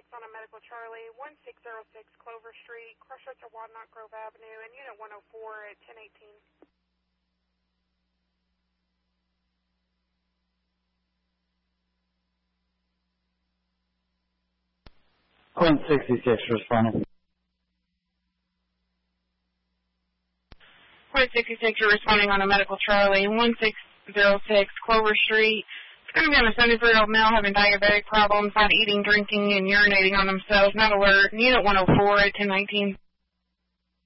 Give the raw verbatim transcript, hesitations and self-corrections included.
on a Medical Charlie, one six zero six Clover Street, crossroads of Walnut Grove Avenue, and Unit one oh four at ten eighteen. one sixty-six responding. one sixty-six, you're responding on a Medical Charlie, one six zero six Clover Street. It's going to be on a seventy-three-year-old male having diabetic problems, not eating, drinking, and urinating on himself, not alert. Unit one oh four at ten nineteen.